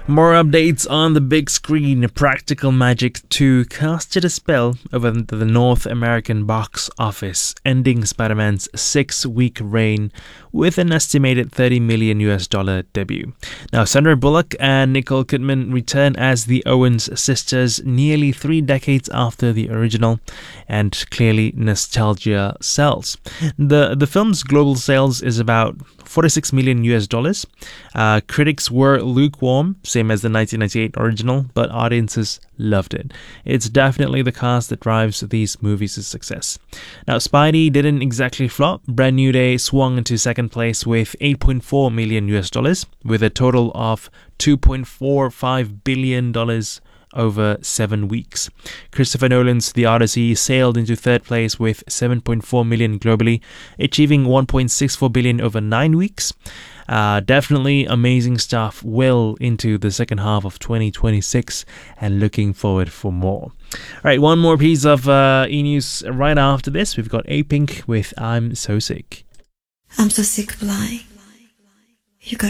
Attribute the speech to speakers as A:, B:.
A: More updates on the big screen. Practical Magic 2 casted a spell over the North American box office, ending Spider-Man's 6-week reign with an estimated $30 million debut. Now, Sandra Bullock and Nicole Kidman return as the Owens sisters nearly 3 decades after the original, and clearly nostalgia sells. The film's global sales is about $46 million. Critics were lukewarm, same as the 1998 original, but audiences loved it. It's definitely the cast that drives these movies' success. Now, Spidey didn't exactly flop. Brand New Day swung into second place with $8.4 million, with a total of $2.45 billion over 7 weeks. Christopher Nolan's The Odyssey sailed into third place with $7.4 million globally, achieving $1.64 billion over 9 weeks. Definitely amazing stuff well into the second half of 2026, and looking forward for more. Alright, one more piece of e-news right after this. We've got A-Pink with I'm So Sick.
B: I'm so sick of lying. You gotta